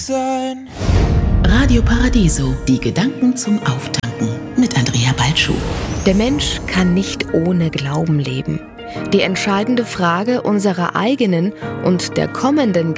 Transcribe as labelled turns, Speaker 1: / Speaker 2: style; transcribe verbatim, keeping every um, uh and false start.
Speaker 1: sein.
Speaker 2: Radio Paradiso, die Gedanken zum Auftanken mit Andrea Balschuh.
Speaker 3: Der Mensch kann nicht ohne Glauben leben. Die entscheidende Frage unserer eigenen und der kommenden